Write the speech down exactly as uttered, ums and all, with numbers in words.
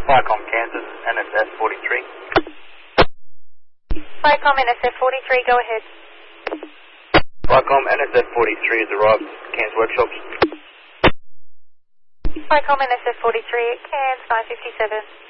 Flycom Kansas, N S F forty-three. Flycom N S F forty-three, go ahead. Flycom N S F forty-three has arrived at Cairns Workshops. Flycom N S F forty-three at Cairns nine fifty-seven.